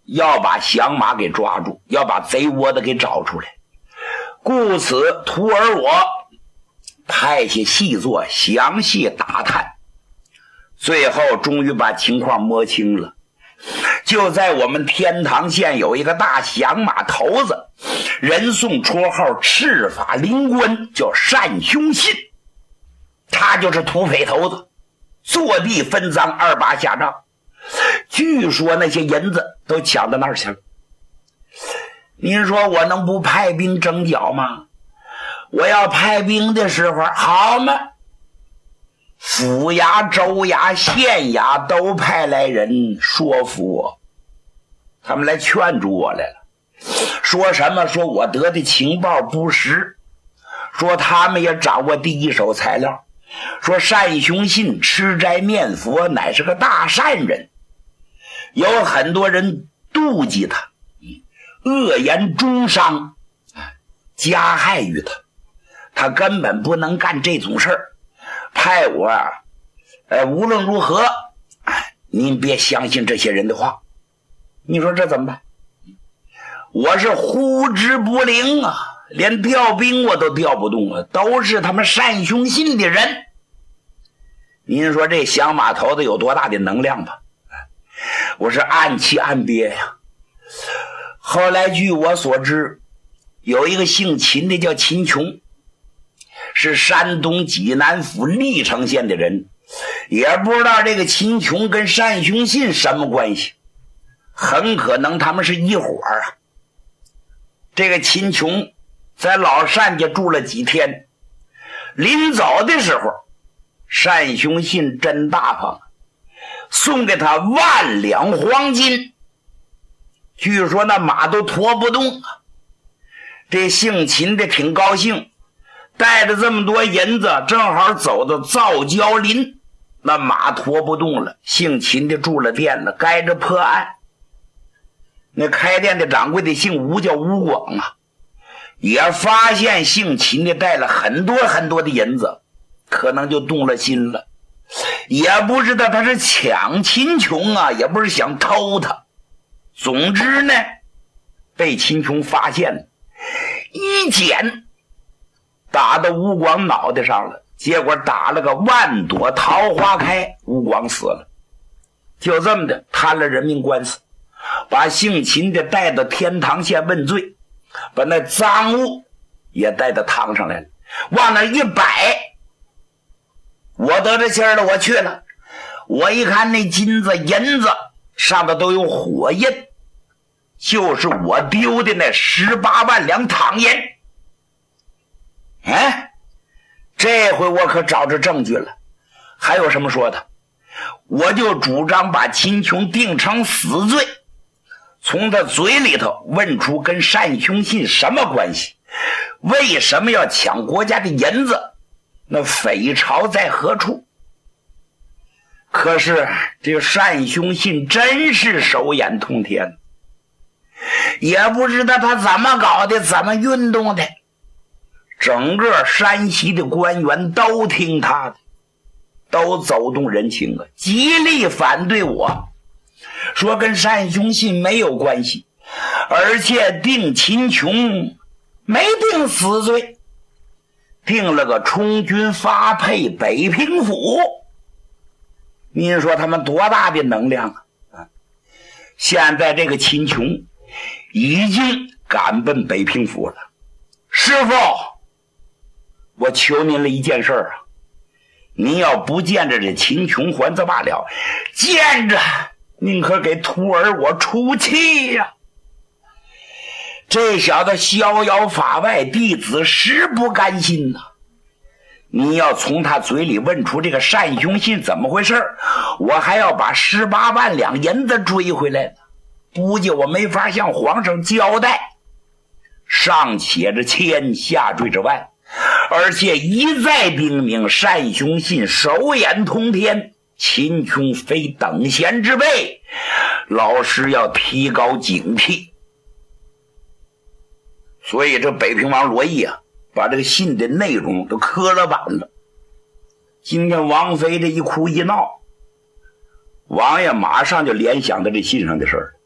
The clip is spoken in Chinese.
要把降马给抓住，要把贼窝子给找出来。故此徒儿我派些细作详细打探，最后终于把情况摸清了。就在我们天堂县有一个大降马头子，人送绰号赤发灵官，叫单雄信。他就是土匪头子，坐地分赃28下账，据说那些银子都抢到那儿去了。您说我能不派兵征剿吗？我要派兵的时候好吗？府衙、州衙、县衙都派来人说服我，他们来劝住我来了。说什么？说我得的情报不实，说他们也掌握第一手材料，说单雄信吃斋念佛，乃是个大善人，有很多人妒忌他，恶言中伤，加害于他，他根本不能干这种事儿。派我无论如何您别相信这些人的话。你说这怎么办？我是呼之不灵啊，连调兵我都调不动啊，都是他们单雄信的人。您说这降马头子有多大的能量吧？我是暗气暗憋呀。后来据我所知，有一个姓秦的叫秦琼，是山东济南府历城县的人，也不知道这个秦琼跟单雄信什么关系，很可能他们是一伙啊。这个秦琼在老单家住了几天，临走的时候，单雄信真大方，送给他10000两黄金，据说那马都驮不动啊。这姓秦的挺高兴，带着这么多银子，正好走到皂胶林，那马驮不动了，姓秦的住了店了，该着破案。那开店的掌柜的姓吴，叫吴广啊，也发现姓秦的带了很多很多的银子，可能就动了心了，也不知道他是抢秦琼啊，也不是想偷他。总之呢，被秦琼发现了，一剪打到吴广脑袋上了，结果打了个万朵桃花开，吴广死了。就这么的摊了人命官司，把姓秦的带到天堂县问罪，把那赃物也带到堂上来了，往那一摆。我得这信儿了，我去了，我一看那金子银子上头都有火印，就是我丢的那18万两躺银。这回我可找着证据了，还有什么说的？我就主张把秦琼定成死罪，从他嘴里头问出跟单雄信什么关系，为什么要抢国家的银子，那匪巢在何处？可是这个单雄信真是手眼通天，也不知道他怎么搞的，怎么运动的，整个山西的官员都听他的，都走动人情啊，极力反对我，说跟单雄信没有关系，而且定秦琼没定死罪，定了个充军发配北平府。您说他们多大的能量啊！现在这个秦琼已经赶奔北平府了。师傅，我求您了一件事啊，您要不见着这秦琼还则罢了，见着您可给徒儿我出气呀！这小子逍遥法外，弟子实不甘心呐。你要从他嘴里问出这个单雄信怎么回事，我还要把18万两银子追回来呢，估计我没法向皇上交代。上写着千，下缀着万，而且一再叮咛单雄信手眼通天，秦琼非等闲之辈，老师要提高警惕。所以这北平王罗毅啊，把这个信的内容都刻了版了。今天王妃这一哭一闹，王爷马上就联想到这信上的事儿。